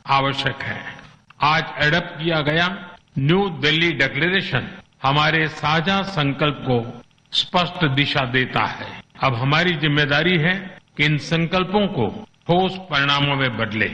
आवश्यक है। आज एडप्ट किया गया न्यू दिल्ली डिक्लेरेशन हमारे साझा संकल्प को स्पष्ट दिशा देता है। अब हमारी जिम्मेदारी है कि इन संकल्पों को ठोस परिणामों में बदले।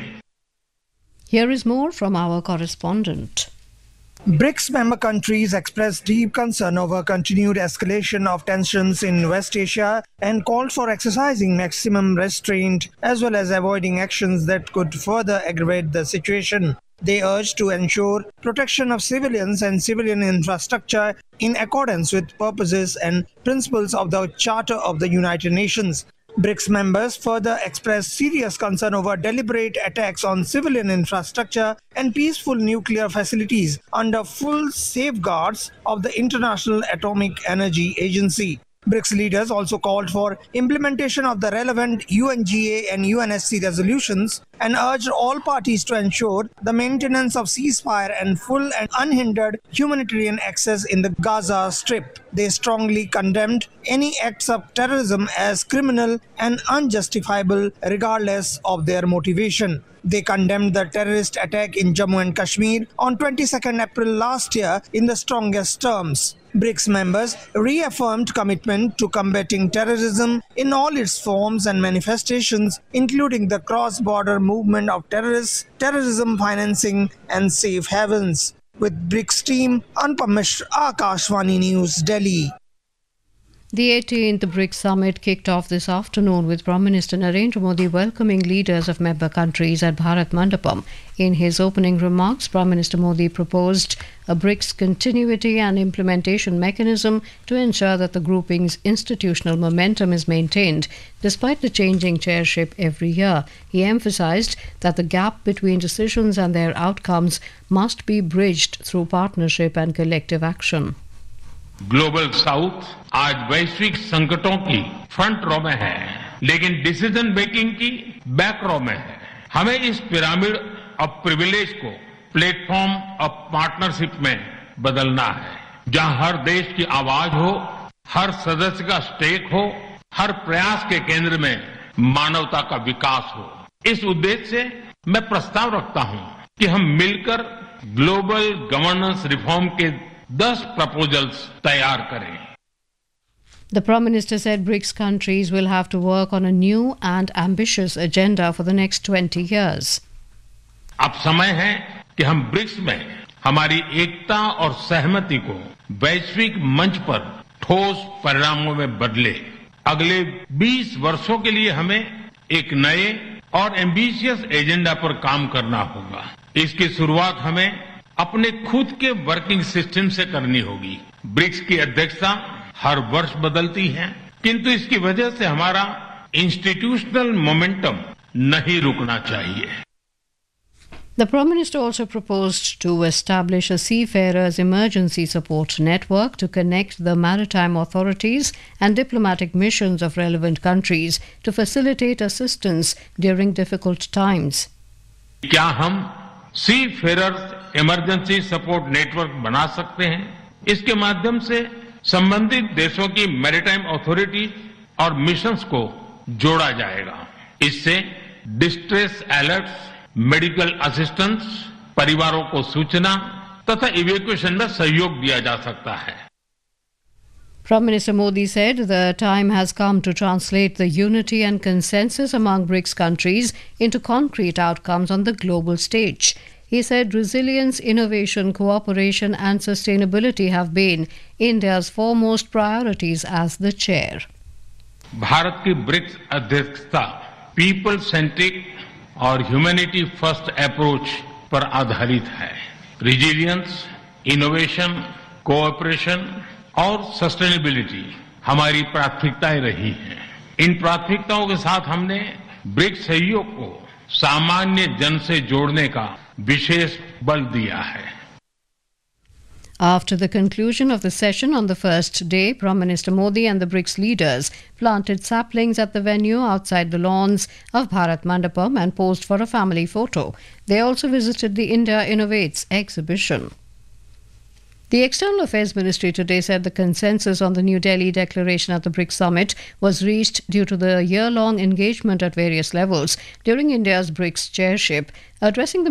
Here is more from our correspondent. BRICS member countries expressed deep concern over continued escalation of tensions in West Asia and called for exercising maximum restraint as well as avoiding actions that could further aggravate the situation. They urged to ensure protection of civilians and civilian infrastructure in accordance with purposes and principles of the Charter of the United Nations. BRICS members further expressed serious concern over deliberate attacks on civilian infrastructure and peaceful nuclear facilities under full safeguards of the International Atomic Energy Agency. BRICS leaders also called for implementation of the relevant UNGA and UNSC resolutions and urged all parties to ensure the maintenance of ceasefire and full and unhindered humanitarian access in the Gaza Strip. They strongly condemned any acts of terrorism as criminal and unjustifiable regardless of their motivation. They condemned the terrorist attack in Jammu and Kashmir on 22nd April last year in the strongest terms. BRICS members reaffirmed commitment to combating terrorism in all its forms and manifestations, including the cross-border movement of terrorists, terrorism financing, and safe havens. With BRICS team, Anupam Mishra, Akashvani News, Delhi. The 18th BRICS summit kicked off this afternoon with Prime Minister Narendra Modi welcoming leaders of member countries at Bharat Mandapam. In his opening remarks, Prime Minister Modi proposed a BRICS continuity and implementation mechanism to ensure that the grouping's institutional momentum is maintained despite the changing chairship every year. He emphasized that the gap between decisions and their outcomes must be bridged through partnership and collective action. Global south आज वैश्विक संकटों की front row में है, लेकिन decision making की back रो में है। हमें इस पिरामिड ऑफ प्रिविलेज को प्लेटफॉर्म ऑफ पार्टनरशिप में बदलना है, जहां हर देश की आवाज हो, हर सदस्य का स्टेक हो, हर प्रयास के केंद्र में मानवता का विकास हो। इस उद्देश्य से मैं प्रस्ताव रखता हूं कि हम मिलकर ग्लोबल गवर्नेंस रिफॉर्म के 10 proposals तैयार करें। The Prime Minister said BRICS countries will have to work on a new and ambitious agenda for the next 20 years. अब समय है कि हम ब्रिक्स में हमारी एकता और सहमति को वैश्विक मंच पर ठोस परिणामों में बदले। अगले 20 वर्षों के लिए हमें एक नए और एम्बिशियस एजेंडा पर काम करना होगा। इसकी शुरुआत हमें अपने खुद के वर्किंग सिस्टम से करनी होगी। ब्रिक्स की अध्यक्षता हर वर्ष बदलती है, किंतु इसकी वजह से हमारा इंस्टीट्यूशनल मोमेंटम नहीं रुकना चाहिए। The Prime Minister also proposed to establish a seafarers emergency support network to connect the maritime authorities and diplomatic missions of relevant countries to facilitate assistance during difficult times. क्या हम सी Ferrers emergency support network बना सकते हैं? इसके माध्यम से संबंधित देशों की मैरीटाइम अथॉरिटी और मिशंस को जोड़ा जाएगा। इससे डिस्ट्रेस अलर्ट्स, मेडिकल असिस्टेंस, परिवारों को सूचना तथा इवैक्यूएशन में सहयोग दिया जा सकता है। Prime Minister Modi said the time has come to translate the unity and consensus among BRICS countries into concrete outcomes on the global stage. He said resilience, innovation, cooperation and sustainability have been India's foremost priorities as the chair. Bharat की BRICS अध्यक्षता people centric और humanity first approach पर आधारित है। Resilience, innovation, cooperation और sustainability हमारी प्राथमिकताएं रही हैं। इन प्राथमिकताओं के साथ हमने ब्रिक्स सहयोग को सामान्य जन से जोड़ने का विशेष बल दिया है। After the conclusion of the session on the first day, Prime Minister Modi and the BRICS leaders planted saplings at the venue outside the lawns of Bharat Mandapam and posed for a family photo. They also visited the India Innovates exhibition. The External Affairs Ministry today said the consensus on the New Delhi declaration at the BRICS summit was reached due to the year-long engagement at various levels during India's BRICS chairship. Addressing the